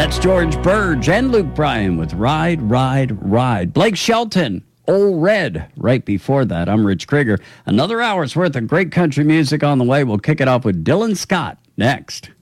That's George Burge and Luke Bryan with Ride, Ride, Ride. Blake Shelton, Old Red, right before that. I'm Rich Krieger. Another hour's worth of great country music on the way. We'll kick it off with Dylan Scott next.